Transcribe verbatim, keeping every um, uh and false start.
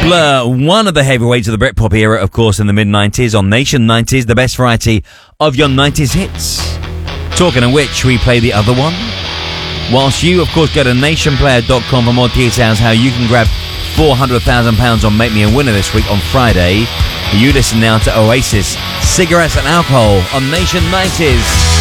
Blur, one of the heavyweights of the Britpop era, of course, in the mid nineties, on Nation nineties, the best variety of your nineties hits. Talking of which, we play the other one. Whilst you, of course, go to nation player dot com for more details how you can grab four hundred thousand pounds on Make Me a Winner this week on Friday. You listen now to Oasis, Cigarettes and Alcohol on Nation nineties.